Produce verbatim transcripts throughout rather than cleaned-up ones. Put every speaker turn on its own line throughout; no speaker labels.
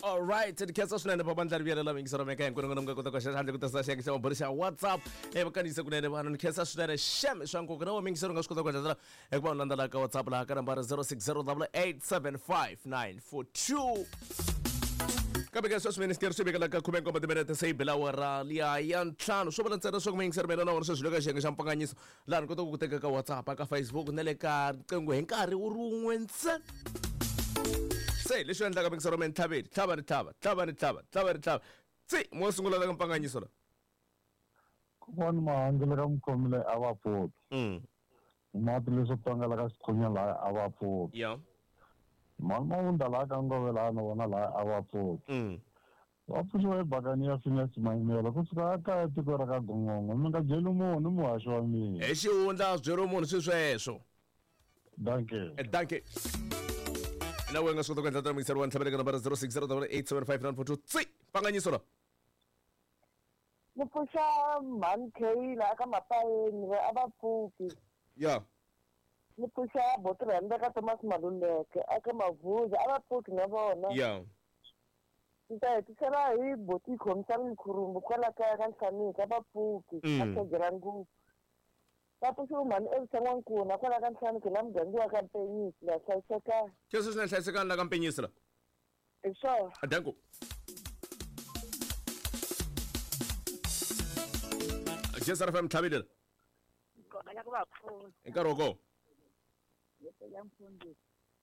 All right, tikhetsa swinene babandla riviyela la vingisero meka hinkwerhu nga nga kota ku xa handle ku tisa xiyenge xa maburi xa WhatsApp e vakanisa kunene vanhu ni khetsa swinene shem swa nkoka na wa mingisero nga swi kota ku endla hi ku va landza ka WhatsApp laha ka nambara zero six zero eight seven five nine four two kambe ka sweswi ministeri swi vekela ka khume nkombo timinete se yi bela awara liya ya ntlhanu swo vula ntsena leswaku mingisero mina na wona sweswi le ka xiyenge xa mpanganyiso laha ni kota ku teka ka WhatsApp ka Facebook na le ka riqingho hi nkarhi wu ri wun'we ntsena se leswi endlaka mingisero mina tlhaveni tlhava ni tlhava tlhava ni tlhava tlhava ni tlhava tsi mo sungula la ka mpanganyiso la
kuvona mahangele ka mkhomile a va pfuki
mm
mati leswo tongela ka xikhunya laha a va pfuki
yeah
mali mawunda laha ka ngovelana vona laha a va pfuki
mm
va pfuxiwa ebakani ya Phineas Mayimela kusuka kaya tiko ra ka Gongongo mi nga byeli munhu muhaxi wa mina
hi xihundla byeri munhu swi sweswo
danke
danke na wenga swi kota ku endla ta mingisero wa ntlhavela ka nambara zero six zero eight seven five nine four two tsi mpanganyiso la
ni pfuxa mhani Kay laha ka Mapayeni a va pfuki
yeah
ni pfuxa Botirende ka Thomas Maluleke aka Mavhuza a va pfuki na vona
yeah
ni ta hetisela hi Boti Khomsani Mkhurumbu kwala kaya ka Nhlanika va pfuki a Tsegerangu va pfuxa mhani Evisan'wankuna kwala ka Nhlanika la muganga wa ka Mpenyisi la hlayiseka
kheso swi na hlayisekanga la ka Mpenyisi la
hi swona
danko Jess R F M tlhavile
kona la ku va pfuna
hi nkarhi wa kona
ya mfundisi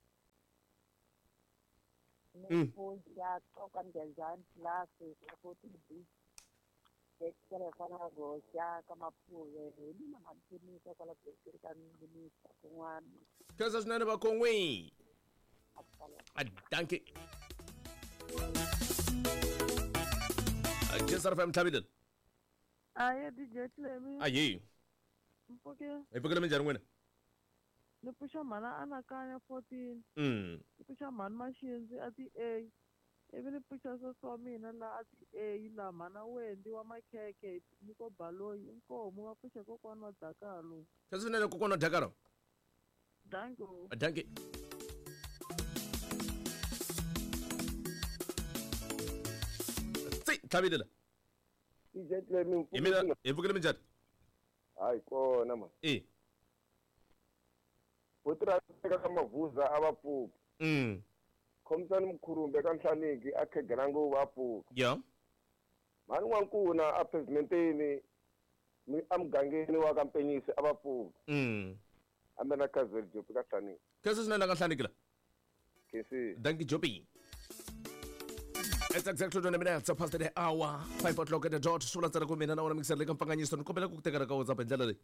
Mm.
Nipusha toka Ndezani klasi futhi bi ekele fana gosha kama phuze ni na mantinisa kwala bekiri ka minisa kun'wana
kheso swinene vakhongwi a danke Jess R F M tlhavile
Aya D J Clemi.
ayi
Mpoke.
hi pfukile minjhani n'wina
Ni pfuxa mhana anakanya fourteen.
mm
Ni pfuxa mhani Maxinzi a ti A. Ivi ni pfuxa sesi wa mina la a ti A la mhana Wendi wa makheke niko baloyi inkomo va pfuxa kokwana wa Dakalo.
kheso swinene kokwana wa Dakalo
Danko.
a danke tsi tlhavile la
Ijetle mi
hi mina hi pfukile minjhani
hayi kona man
eh
Botirende ka Mavhuza a va pfuki
mm
Khomsani Mkhurumbu ka Nhlaniki a Tsegerangu va pfuki
yeah
mhani N'wankuna a Pavementeni mi a mugangeni wa ka Mpenyisi a va pfuki
mm
ambena ka Zeljopi ka Nhlaniki
kheso swinene la ka Nhlaniki la
kesi
Danke Jopi. It's exactly twenty minutes past the hour. five o'clock at the dot. Sula tsara ku mina na wona mixer le ka mpanganyiso ni kombela ku tekela ka WhatsApp ndlela leyi.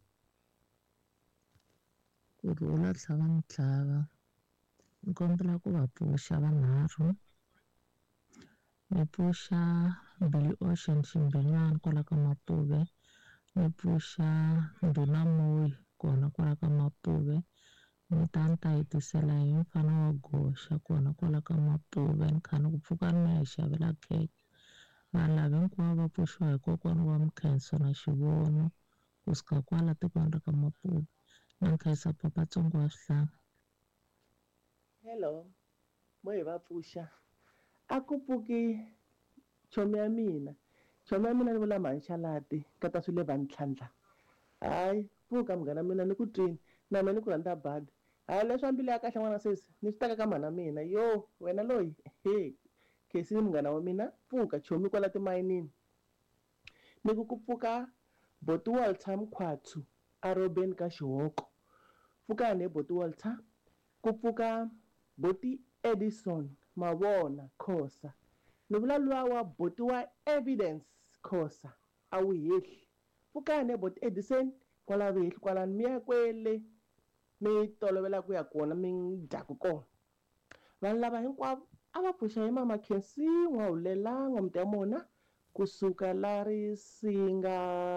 Ku rhula tlhava ni tlhava. Ni kombela ku va pfuxa vanharhu. Ni pfuxa Billy Ocean Ximbilwana kwala ka Mapuve. Ni pfuxa Nduna Moyi kona kwala ka Mapuve. Ni ta ni ta hetisela hi mfana wa Gosha kona kwala ka Mapuve ni kha ni ku pfuka ni ya hi xavela kheke vanhu lava hinkwavo va pfuxiwa hi kokwana wa Mkhenso na Xivono kusuka kwala tikweni ra ka Mapuve na Nkhensa Papatsongo wa Swihlanga.
Hello mo hi va pfuxa a ku pfuki chomi ya mina chomi ya mina ni vula Manchalati ka ta swi le va ntlhantlha hayi pfuka munghana mina ni ku twini na mina ni ku rhandza badi hayi leswi ambile ya kahle n'wana sesi ni swi teka ka mhana mina yo wena loyi he khesi munghana wa mina pfuka chomi kwala timayinini ni ku ku pfuka Boti Walter Mkhwatsu a Robben ka Xihoko pfukani Boti Walter ku pfuka Boti Edison Mavona Khosa ni vula luwa wa Boti wa Evidence Khosa a wu hehli pfukani Boti Edison kwala vehli kwala mi ya kwele mi tolovela ku ya kona mi dyaku kona vanhu lava hinkwavo a va pfuxa hi mama Khensi N'wahulela N'wamudamona kusuka la Risinga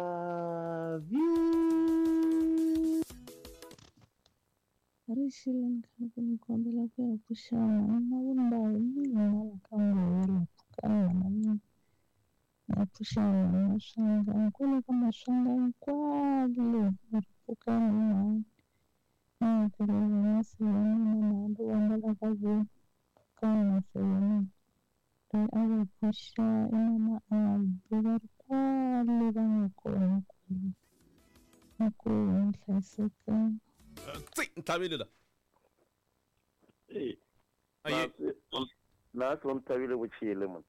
view
Rixile ni khale ku ni kombela ku ya pfuxana na vumbahi mina la ka N'wawela pfukana na mina na pfuxana na Maswanga kwala ka Maswanga hinkwale ri pfukana na na ku ri na se na na ndo wangala ka vona pfukana na se na abapusha imama abe bari kwale va nga kona kwale ku hlayiseka
tsi Nthabile la
Eh.
Aye.
Nasi nasi umthabile buchile man.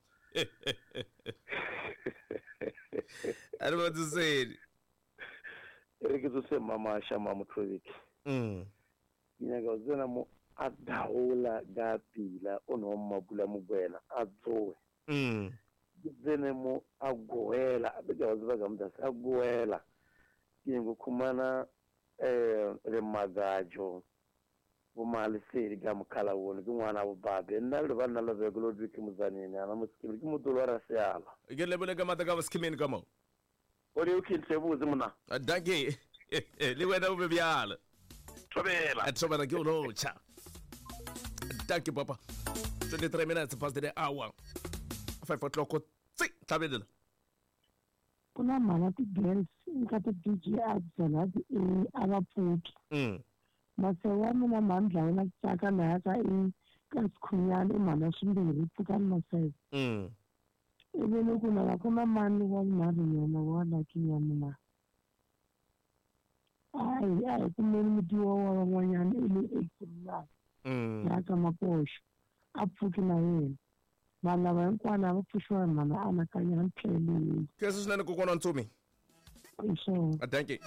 I don't want to say it.
Eke tuse mama shama mutroviki.
Mm.
Nyaga uzena mo adawula gapila ono mabula mugwena adzowe.
Mm.
Zene mo agoela abega wazivaga mdasa agoela. Kingo kumana eh remagajo. Umali seri gamu kala woni gumwana bubabe naldo bana la vegolo dwiki muzani na muskili gumudolo rasala.
Gele bele gamata gawa skimin kamo.
Ori ukintse buzi muna.
Danke. Liwena ube byala.
Tobela.
Atsobera ke ulo cha. Danke papa. twenty-three minutes past the hour. five o'clock. Tsi Nthabile.
Kuna mala ti girls nka ti D J adzana ti abapfuki.
Mm.
Masewa mina mandla wena tsaka la ka i ka skhunyana imana swimbirhi pfuka masewa.
Mm.
Ibe loko na kuna mani wa mari yona wa laki ya mina. Ai ai kumeni mutiwa wa van'wanyana ile ekula.
Mm.
Ya ka maposho. Apfuki na yena. Vana va hinkwavo va pfuxiwa hi mhana anakanya tlhelini.
Kesi swinene kokwana Ntsumi.
So
Danke.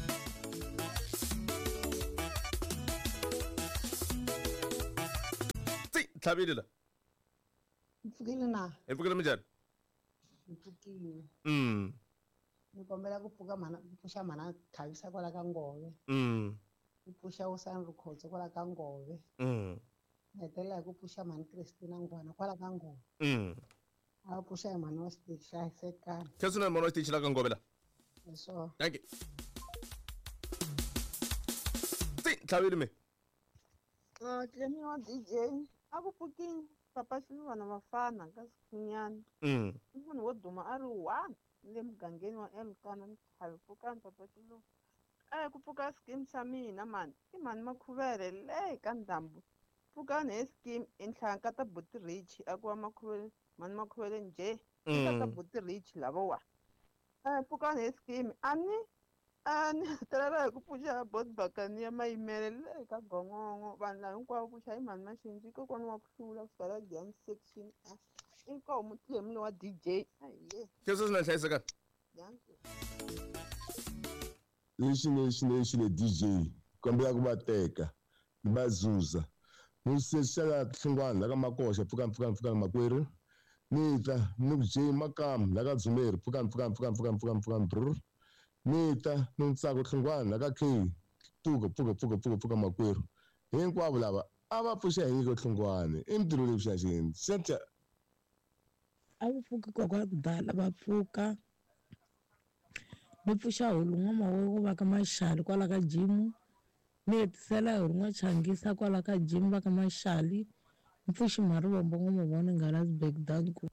Tsi Nthabile la.
Mpfukile na
Epfukile minjani?
mpfukile
Mm.
ni kombela ku pfuka mhana ku pfuxa mhana Thavisa kwala ka Ngove
Mm.
ku pfuxa Usani Rikhotso kwala ka Ngove
Mm.
ni hetelela hi ku pfuxa mhani Christina Ngwana kwala ka Ngove
Mm.
a va pfuxa hi mhani wa Stage Hlayisekani
Kesi swinene mona xitichi la ka Ngove la.
hi swona
Danke. Tsi Nthabile me.
Clemi wa D J a ku pfukini papa xi vana vafana ka Sikhunyana
Mm.
i munhu wo duma a ri one le mugangeni wa Elkana ni khale pfukani papa xilo eh ku pfuka scheme xa mina mani i mani Makhuvele le ka Ndhambu pfukani hi scheme enhlanka ta Buti Rich a ku wa Makhuvele mani Makhuvele nje eka ta Buti Rich lavowa eh pfukani hi scheme a ni a ni hetelela hi ku pfuxa Bolt Bakania Mayimele le ka Gongongo vanhu lava hinkwavo pfuxa hi mani Maxinji kokwana wa ku hlula ku sala Jam section a inkoho mutlemi lowa D J ayiye
Kesi swinene hlayisekani.
danke
lexi lexi lexi le D J kombela ku va teka ni va zuza ni sexela Nhlungwana la ka Makoxa pfukani pfukani pfukani makwerhu ni ta ni ku J Makamu la ka Dzumeri pfukani pfukani pfukani pfukani pfukani pfukani brr ni ta ni Ntsako Nhlungwana la ka K pfuka pfuka pfuka pfuka pfuka makwerhu hinkwavo lava a va pfuxa hi nyiko Nhlungwana i mintirho leyi pfuxaxini sentia
a wu pfuki kokwana kudala va pfuka ni pfuxa Holun'wana we wo va ka Maxali kwala ka Jimu ni hetisela hi Holun'wana Changisa kwala ka Jimu va ka Maxali ni pfuxi Marivombo N'wamavona Galasberg Danku.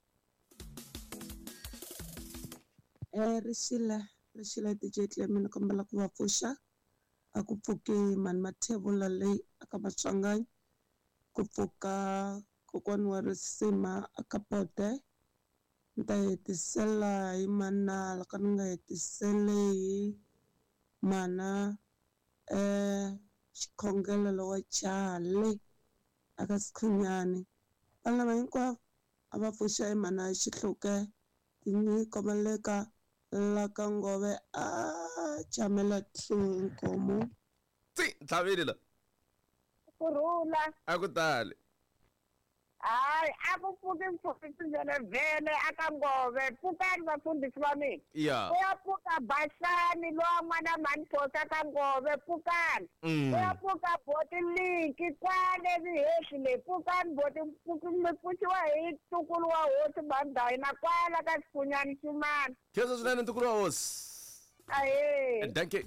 Eh Rishila Rishila D J Clemi ni kombela ku va pfuxa a ku pfuki mani Mathebula leyi a ka Matswanganyi ku pfuka kokwani wa Risima a ka Pode ni ta hetisela hi Manala ka ni nga hetisele hi mana eh xikhongelelo wa Chale a ka Sikhunyani vanhu lava hinkwavo a va pfuxa hi mana Xihluke tinyiko maleka la ka Ngove a Jamela Nkomo
Tsi Nthabile la.
kurhula
A ku tali.
hayi a ku pfuki mpfukisi njene vhele aka Ngove pfukani vafundhisi va mina
Yeah.
u ya pfuka Basani lowa n'wana Maniphosa ka Ngove pfukani
Mm.
u ya pfuka Boti Linki kwale vihehli leyi pfukani Boti mi pfuxiwa hi ntukulu wa hosi Bandhayina kwala ka Sikhunyani ximani
Kesi swinene ntukulu wa hosi.
ahee
Danke.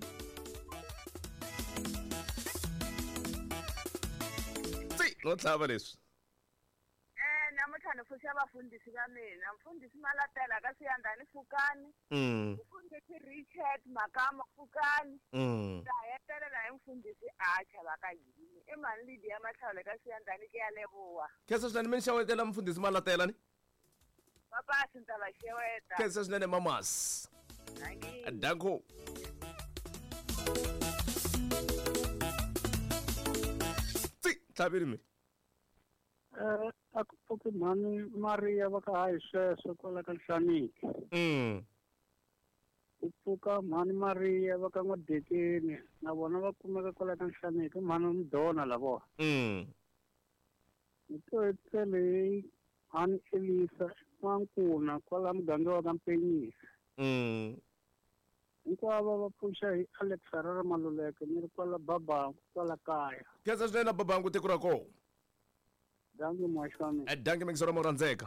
Tsi no tlhava leswi.
Eh namuntlha ni pfuxa vafundhisi va mina mfundhisi Malatela ka Siyandhani Pfukani
Mm.
mfundhisi Richard Makama Pfukani
Mm.
ta hetelela hi mfundhisi Acha va ka Jini i mali Lydia Mahlawule ka Siyandhani ke ya Lebowa
Kesi swinene mi ni xawetela mfundhisi Malatela ni.
Papa sintala sheweta.
Khensa swinene mamas.
Nangi.
Danko. Tsi, tlhabile me.
Eh, aku pfuki mhani Maria va ka hayi sweswo kwala ka Nhlaniki.
Mm.
Ku pfuka mhani Maria va ka N'wadekeni na vona va kumeka kwala ka Nhlaniki mhani Mdona lavo.
Mm.
Ito etsele mhani Elisa Mankuna kwala muganga wa ka Mpenyisi.
Mm.
Hinkwavo va pfuxa hi Alex Harara Maluleke ni ri kwala Babangu kwala kaya.
Khensa swinene babangu tiko ra koho.
Dangi mwashami.
Danke mingisoro morandzeka.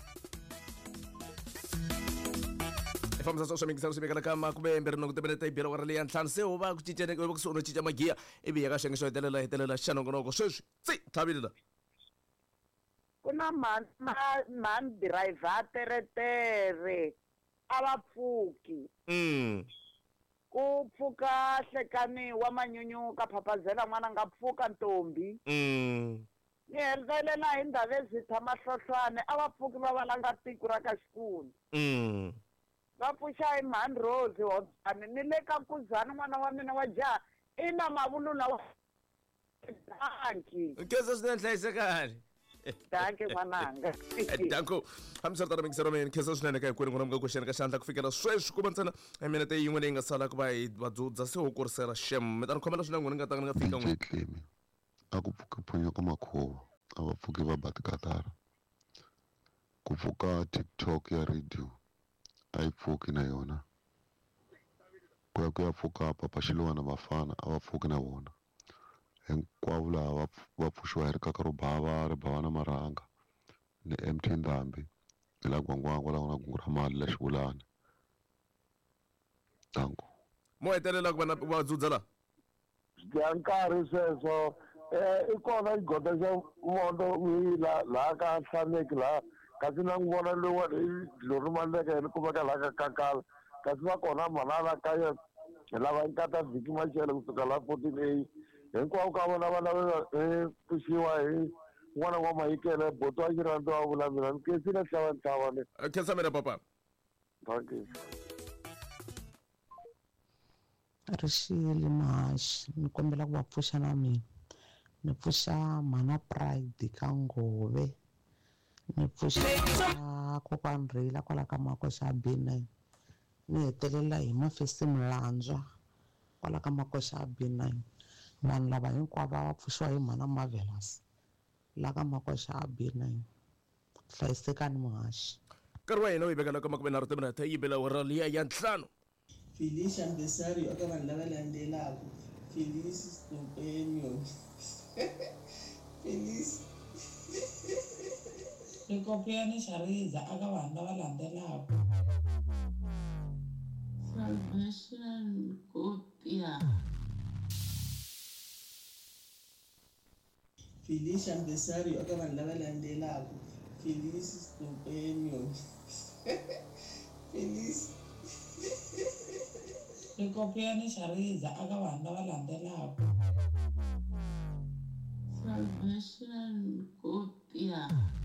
Ifamisa swa mingisoro simekala kama kube mbere no kutebele ta ibira wara le ya ntlhanu se ho va ku cicene ku so no cica magiya ibi ya ka xenge xo hetelela hetelela xanongonoko sweswi tsi thabile.
Kuna man man driver teretere ava pfuki.
Mm.
Ku pfuka hlekaniwa manyunyuka phapazela n'wana nga pfuka ntombi.
Mm.
Ni helela hi ndhawu ezitha mahlohlwane a va pfuki va valanga tiko ra ka xikulu.
Mm.
Va pfuxa hi mhani Rose Hodzani ni le ka Kuzani n'wana wa mina wa jaha i na mavulula wa danki.
Khensa swinene hlayisekani.
Danke n'wananga.
Danko hamisartana mingisero meni khensa swinene ka hinkwenu n'wina mi nga ku xeni ka xandla ku fikela sweswi ku va ntsena minete yin'we leyi nga sala ku va hi vadzudza se ho kurisela shem mi ta ni khomela swinene n'wina ni nga ta ni nga fika n'wina.
A ku pfuka Phonyoko Makhuva a va pfuki va Batikatara ku pfuka TikTok ya radio a yi pfuki na yona ku ya ku ya pfuka Papa Xilwana Bafana a va pfuki na vona hinkwavo laha va pfuxiwa hi ri kaka ro bava ri bava na marhanga ni M T Ndhambi hi la gwangwangwa la na gungu ra mali la Xivulani. Danko
mo hetelela ku va na vadzudza la
Dya nkarhi sweswo eh i kona xigoda xa moto wila laha ka Nhlaneki laha kasi na n'wi vona lowa lori maleka ni kumeka laha ka Kakala kasi va kona manala kaya lava nkata Viki Mashele kusuka la fourteen A hinkwavo ka vona va lava pfuxiwa hi n'wana wa Mayikele boto wa xirhandzi wa vula mina ni kensile hlava ntlhava ni
khensa mina papa.
thank you.
Rixile Mahashi ni kombela ku va pfuxa na mina ni pfuxa Mhana Pride ka Ngove ni pfuxa kokwani Rhila kwala ka Makoxa B nine ni hetelela hi Mafesi Mlandzwa kwala ka Makoxa B nine vanhu lava hinkwavo va pfuxiwa hi Mhana Marvelous la ka Makoxa B nine hlayisekani Mahashi.
Nkarhi wa hina wu hi vekela ka makume nharhu timinete yi bela wara liya ya ntlhanu.
Felicia Mbesari eka vanhu lava landzelaka Felicia Stopenio Felicia
Rikopiani Shariza aka vanhu lava landzelaka Salvation Kopia
Felicia Mbesari eka vanhu lava landzelaka Felicia Stopenio Felicia
Rikopiani Shariza aka vanhu lava landzelaka Salvation Kopia